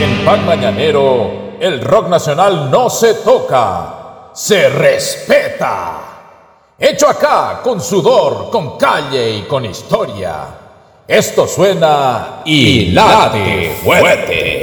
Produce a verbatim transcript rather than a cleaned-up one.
En Pan Mañanero, el rock nacional no se toca, se respeta. Hecho acá, con sudor, con calle y con historia. Esto suena y late fuerte.